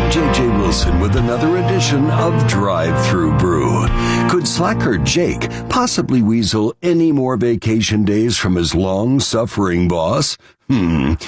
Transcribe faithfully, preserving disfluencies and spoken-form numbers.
J J Wilson with another edition of Drive-Thru Brew. Could slacker Jake possibly weasel any more vacation days from his long-suffering boss? Hmm.